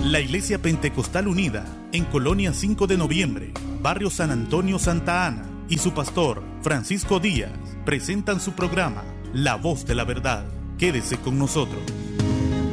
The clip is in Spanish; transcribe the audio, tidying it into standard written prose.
La Iglesia Pentecostal Unida, en Colonia 5 de Noviembre, Barrio San Antonio, Santa Ana, y su pastor, Francisco Díaz, presentan su programa, La Voz de la Verdad. Quédese con nosotros.